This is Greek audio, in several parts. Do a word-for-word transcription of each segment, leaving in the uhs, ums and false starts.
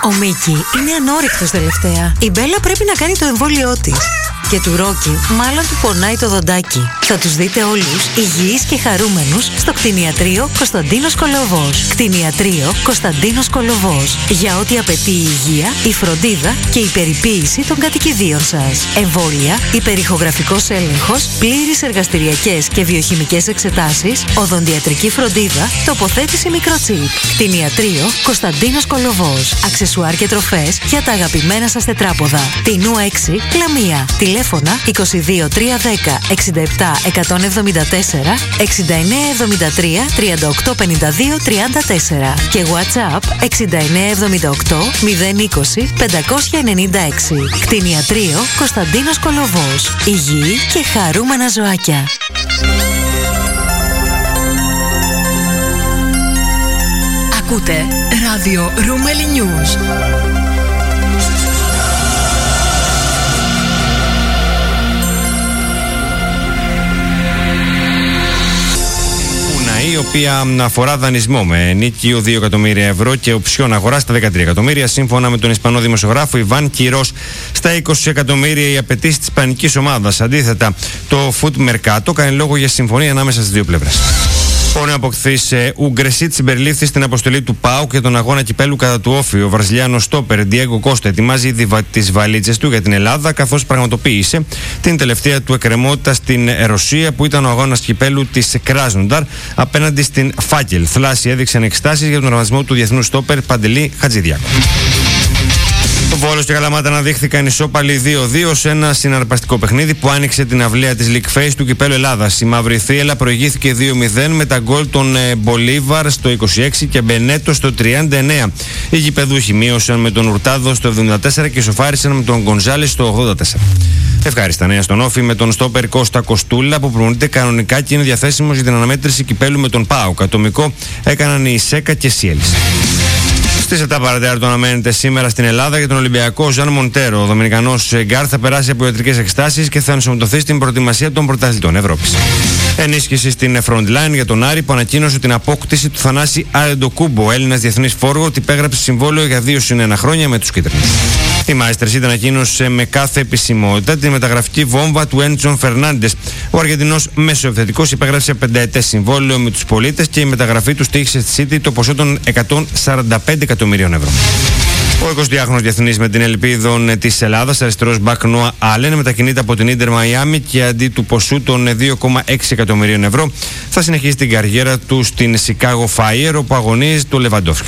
Ο Μίκη είναι ανόρυκτος τελευταία. Η Μπέλα πρέπει να κάνει το εμβόλιό της. Και του Ρόκι μάλλον του πονάει το δοντάκι. Θα τους δείτε όλους υγιείς και χαρούμενους στο κτηνιατρίο Κωνσταντίνος Κολοβός. Κτηνιατρίο Κωνσταντίνος Κολοβός. Για ό,τι απαιτεί η υγεία, η φροντίδα και η περιποίηση των κατοικιδίων σας. Εμβόλια, υπερηχογραφικός έλεγχος, πλήρεις εργαστηριακές και βιοχημικές εξετάσεις, οδοντιατρική φροντίδα, τοποθέτηση μικροτσίπ. Κτηνιατρίο Κωνσταντίνος Κολοβός. Αξεσουάρ και τροφές για τα αγαπημένα σας τετράποδα. Τινού έξι, Λαμία. Τηλέφωνα είκοσι δύο τριακόσια δέκα εξήντα επτά εκατόν εβδομήντα τέσσερα, εξήντα εννέα εβδομήντα τρία τριάντα οκτώ πενήντα δύο τριάντα τέσσερα και WhatsApp εξήντα εννέα εβδομήντα οκτώ μηδέν είκοσι πεντακόσια ενενήντα έξι. Κτηνιατρίο Κωνσταντίνος Κολοβός. Υγιή και χαρούμενα ζωάκια. Ακούτε ράδιο Ρούμελι News. Η οποία αφορά δανεισμό με ενίκιο δύο εκατομμύρια ευρώ και οψιόν αγορά στα δεκατρία εκατομμύρια. Σύμφωνα με τον Ισπανό δημοσιογράφο Ιβάν Κιρός, στα είκοσι εκατομμύρια οι απαιτήσεις της ισπανικής ομάδας. Αντίθετα, το Foot Mercato κάνει λόγο για συμφωνία ανάμεσα στις δύο πλευρές. Ο νεοαποκτηθής Ουγκρεσίτ συμπεριλήφθη στην αποστολή του ΠΑΟΚ για τον αγώνα κυπέλου κατά του Όφη. Ο Βραζιλιάνος στόπερ Ντιέγκο Κώστα ετοιμάζει ήδη τις βαλίτσες του για την Ελλάδα, καθώς πραγματοποίησε την τελευταία του εκκρεμότητα στην Ρωσία, που ήταν ο αγώνας κυπέλου της Κράσνονταρ απέναντι στην Φάκελ. Θλάση έδειξαν εξτάσεις για τον τραυματισμό του διεθνού στόπερ Παντελή Χατζηδιάκου. Ο Βόλος και Καλαμάτα αναδείχθηκαν ισόπαλοι δύο δύο σε ένα συναρπαστικό παιχνίδι που άνοιξε την αυλαία της League Phase του Κυπέλλου Ελλάδας. Η Μαύρη Θύελλα προηγήθηκε δύο μηδέν με τα γκολ των ε, Μπολίβαρ στο είκοσι έξι και Μπενέτο στο τριάντα εννέα. Οι γηπεδούχοι μείωσαν με τον Ουρτάδο στο εβδομήντα τέσσερα και σοφάρισαν με τον Γκονζάλες στο ογδόντα τέσσερα. Ευχάριστα νέα στον Όφη με τον στόπερ Κώστα Κοστούλα, που προπονείται κανονικά και είναι διαθέσιμος για την αναμέτρηση κυπέλου με τον ΠΑΟΚ. Ατομικό έκαναν οι Σέκα και Σιέλης. Στις επτά παρά τέταρτο αναμένεται σήμερα στην Ελλάδα για τον Ολυμπιακό Ζαν Μοντέρο. Ο Δομινικανός Γκάρ θα περάσει από ιατρικές εξετάσεις και θα ενσωματωθεί στην προετοιμασία των πρωταθλητών Ευρώπης. Ενίσχυση στην front line για τον Άρη, που ανακοίνωσε την απόκτηση του Θανάση Αρεντοκούμπο. Ο Έλληνας διεθνής φόργορτ υπέγραψε συμβόλαιο για δύο συν ένα χρόνια με τους κίτρινους. Η Manchester City ανακοίνωσε με κάθε επισημότητα τη μεταγραφική βόμβα του Έντσον Φερνάντες. Ο Αργεντινός μεσοεπιθετικός υπέγραψε πενταετές συμβόλαιο με τους πολίτες και η μεταγραφή του στοίχησε στη City το ποσό των εκατόν σαράντα πέντε εκατομμυρίων ευρώ. Ο εικοσιδυάχρονος διεθνής με την ελπίδων της Ελλάδας, αριστερός μπακ Νόα Άλεν, μετακινείται από την Ίντερ Μαϊάμι και αντί του ποσού των δύο κόμμα έξι εκατομμυρίων ευρώ θα συνεχίσει την καριέρα του στην Chicago Fire, όπου αγωνίζει το Λεβαντόφσκι.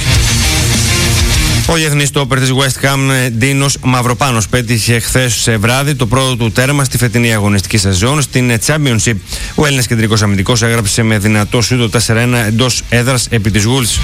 Ο διεθνής στόπερ της West Ham, Ντίνος Μαυροπάνος, πέτυχε χθες βράδυ το πρώτο του τέρμα στη φετινή αγωνιστική σεζόν στην Championship. Ο Έλληνας κεντρικός αμυντικός έγραψε με δυνατό σούτο τέσσερα ένα εντός έδρας επί της Wolves.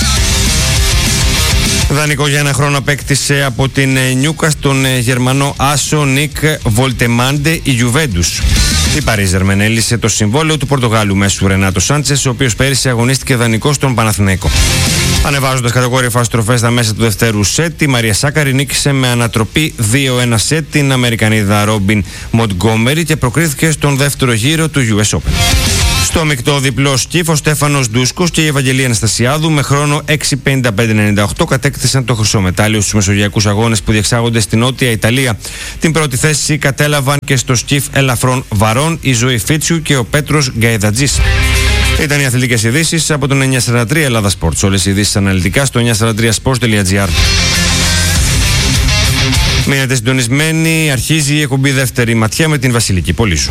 Δανεικό για ένα χρόνο απέκτησε από την Νιούκας τον Γερμανό άσο Νίκ Βολτεμάντε η Juventus. Η Παρί Ζερμέν έλυσε το συμβόλαιο του Πορτογάλου μέσου Ρενάτο Σάντσες, ο οποίος πέρυσι αγωνίστηκε δανεικός στον Παναθηναϊκό. Ανεβάζοντας κατηγόρια στροφές στα μέσα του δευτέρου σετ, η Μαρία Σάκαρη νίκησε με ανατροπή δύο ένα σετ την Αμερικανίδα Ρόμπιν Μοντγκόμερι και προκρίθηκε στον δεύτερο γύρο του γιου ες Open. Στο μεικτό διπλό σκύφ, ο Στέφανος Ντούσκος και η Ευαγγελία Αναστασιάδου με χρόνο έξι πενήντα πέντε ενενήντα οκτώ κατέκτησαν το χρυσό μετάλλιο στους μεσογειακούς αγώνες που διεξάγονται στην Νότια Ιταλία. Την πρώτη θέση κατέλαβαν και στο σκύφ ελαφρών βαρών η Ζωή Φίτσιου και ο Πέτρος Γκαεδατζής. Ήταν οι αθλητικές ειδήσεις από τον εννιακόσια σαράντα τρία Ελλάδα Sports. Όλες οι ειδήσεις αναλυτικά στο εννιακόσια σαράντα τρία σπορτς τελεία τζι άρ. Μείνετε συντονισμένοι, αρχίζει η εκπομπή Δεύτερη Ματιά με την Βασιλική Πολύζου.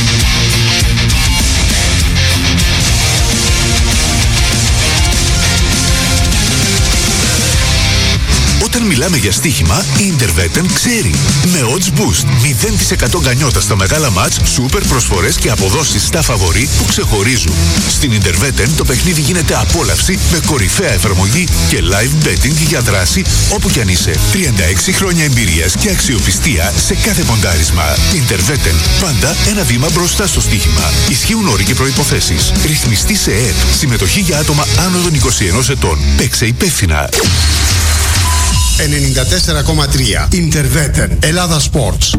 Όταν μιλάμε για στοίχημα, η Interveten ξέρει. Με odds boost, μηδέν τοις εκατό γκανιότα στα μεγάλα μάτς, σούπερ προσφορές και αποδόσεις στα φαβορί που ξεχωρίζουν. Στην Interveten το παιχνίδι γίνεται απόλαυση με κορυφαία εφαρμογή και live betting για δράση όπου κι αν είσαι. τριάντα έξι χρόνια εμπειρίας και αξιοπιστία σε κάθε ποντάρισμα. Interveten, πάντα ένα βήμα μπροστά στο στοίχημα. Ισχύουν όροι και προϋποθέσεις. Ρυθμιστή σε ΕΕΠ. Συμμετοχή για άτομα άνω των είκοσι ενός ετών. Παίξε υπεύθυνα. ενενήντα τέσσερα κόμμα τρία Interveten Ελλάδα Sports.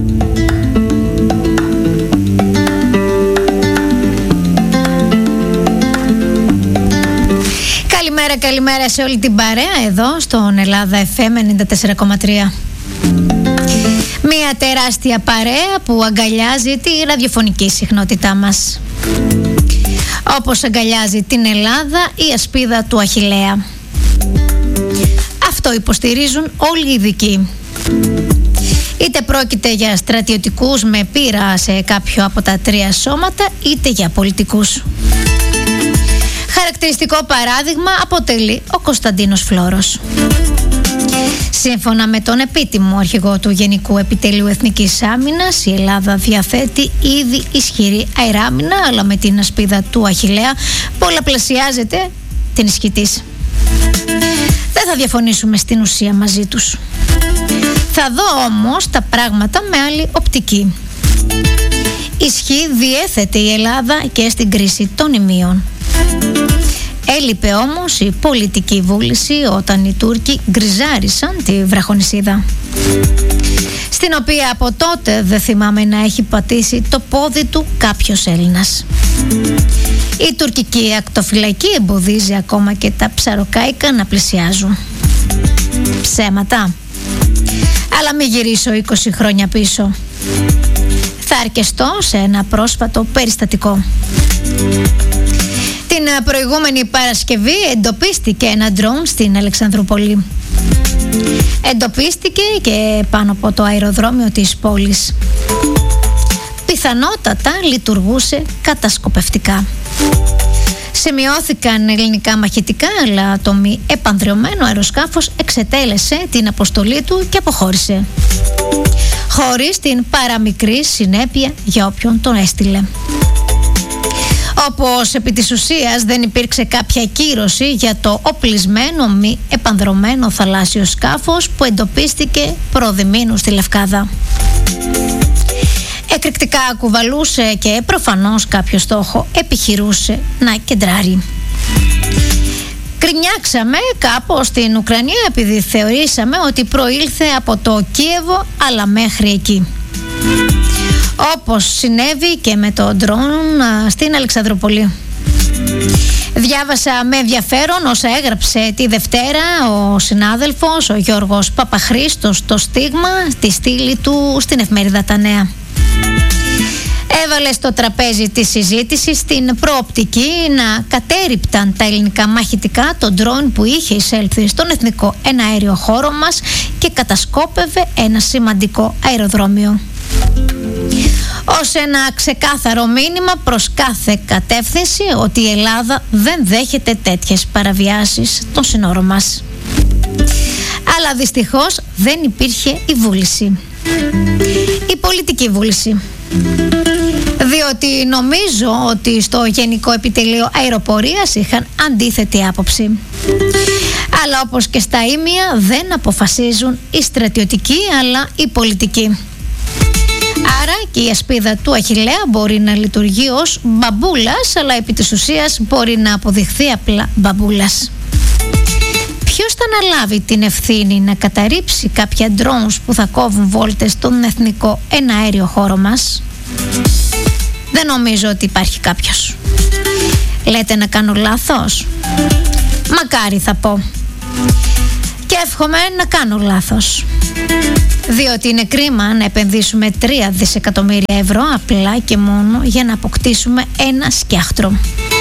Καλημέρα Καλημέρα, καλημέρα σε όλη την παρέα εδώ στον Ελλάδα εφ εμ ενενήντα τέσσερα κόμμα τρία. Μια τεράστια παρέα που αγκαλιάζει τη ραδιοφωνική συχνότητά μας. Όπως αγκαλιάζει την Ελλάδα η ασπίδα του Αχιλλέα. Αυτό υποστηρίζουν όλοι οι ειδικοί. Είτε πρόκειται για στρατιωτικούς με πείρα σε κάποιο από τα τρία σώματα, είτε για πολιτικούς. Χαρακτηριστικό παράδειγμα αποτελεί ο Κωνσταντίνος Φλόρος. Σύμφωνα με τον επίτιμο αρχηγό του Γενικού Επιτελείου Εθνικής Άμυνας, η Ελλάδα διαθέτει ήδη ισχυρή αεράμινα, αλλά με την ασπίδα του Αχιλλέα πολλαπλασιάζεται την ισχύ της. Δεν θα διαφωνήσουμε στην ουσία μαζί τους. Θα δω όμως τα πράγματα με άλλη οπτική. Ισχύ διέθετε η Ελλάδα και στην κρίση των ημείων. Έλειπε όμως η πολιτική βούληση όταν οι Τούρκοι γκριζάρισαν τη βραχονησίδα, στην οποία από τότε δεν θυμάμαι να έχει πατήσει το πόδι του κάποιος Έλληνας. Η τουρκική ακτοφυλακή εμποδίζει ακόμα και τα ψαροκάικα να πλησιάζουν. Ψέματα. Αλλά μην γυρίσω είκοσι χρόνια πίσω. Θα αρκεστώ σε ένα πρόσφατο περιστατικό. Την προηγούμενη Παρασκευή εντοπίστηκε ένα ντρόουν στην Αλεξανδρούπολη. Εντοπίστηκε και πάνω από το αεροδρόμιο της πόλης. Πιθανότατα λειτουργούσε κατασκοπευτικά. Σημειώθηκαν ελληνικά μαχητικά, αλλά το μη επανδρεωμένο αεροσκάφος εξετέλεσε την αποστολή του και αποχώρησε, χωρίς την παραμικρή συνέπεια για όποιον τον έστειλε. Όπως επί της ουσίας δεν υπήρξε κάποια κύρωση για το οπλισμένο μη επανδρωμένο θαλάσσιο σκάφος που εντοπίστηκε προδημήνου στη Λευκάδα. Εκρηκτικά κουβαλούσε και προφανώς κάποιο στόχο επιχειρούσε να κεντράρει. Κρινιάξαμε κάπως στην Ουκρανία επειδή θεωρήσαμε ότι προήλθε από το Κίεβο, αλλά μέχρι εκεί. Όπως συνέβη και με το ντρόουν στην Αλεξανδρούπολη. Διάβασα με ενδιαφέρον όσα έγραψε τη Δευτέρα ο συνάδελφος ο Γιώργος Παπαχρήστος στο Στίγμα, τη στήλη του στην εφημερίδα Τα Νέα. Έβαλε στο τραπέζι της συζήτησης την προοπτική να κατέρριπταν τα ελληνικά μαχητικά το ντρόουν που είχε εισέλθει στον εθνικό εναέριο χώρο μας και κατασκόπευε ένα σημαντικό αεροδρόμιο. Ως ένα ξεκάθαρο μήνυμα προς κάθε κατεύθυνση ότι η Ελλάδα δεν δέχεται τέτοιες παραβιάσεις των συνόρων μας. Αλλά δυστυχώς δεν υπήρχε η βούληση. Η πολιτική βούληση. Διότι νομίζω ότι στο Γενικό Επιτελείο Αεροπορίας είχαν αντίθετη άποψη. Αλλά όπως και στα ήμια δεν αποφασίζουν οι στρατιωτικοί, αλλά οι πολιτικοί. Άρα και η ασπίδα του Αχιλλέα μπορεί να λειτουργεί ως μπαμπούλας, αλλά επί της ουσίας μπορεί να αποδειχθεί απλά μπαμπούλας. Ποιος θα αναλάβει την ευθύνη να καταρρίψει κάποια drones που θα κόβουν βόλτες στον εθνικό εναέριο χώρο μας? Δεν νομίζω ότι υπάρχει κάποιος. Λέτε να κάνω λάθος? Μακάρι θα πω. Και εύχομαι να κάνω λάθος. Διότι είναι κρίμα να επενδύσουμε τρία δισεκατομμύρια ευρώ απλά και μόνο για να αποκτήσουμε ένα σκιάχτρο.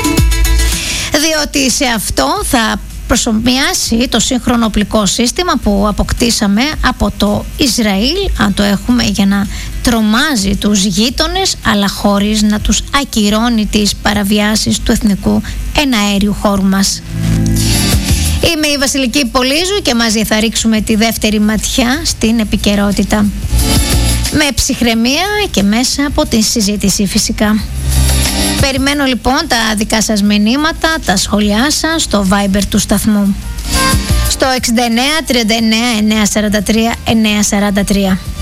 Διότι σε αυτό θα προσωμιάσει το σύγχρονο οπλικό σύστημα που αποκτήσαμε από το Ισραήλ, αν το έχουμε, για να τρομάζει τους γείτονες, αλλά χωρίς να τους ακυρώνει τις παραβιάσεις του εθνικού εναέριου χώρου μας. Είμαι η Βασιλική Πολύζου και μαζί θα ρίξουμε τη δεύτερη ματιά στην επικαιρότητα. Με ψυχραιμία και μέσα από την συζήτηση φυσικά. Περιμένω λοιπόν τα δικά σας μηνύματα, τα σχόλιά σας στο Viber του σταθμού. Στο εξήντα εννέα τριάντα εννέα εννιακόσια σαράντα τρία εννιακόσια σαράντα τρία.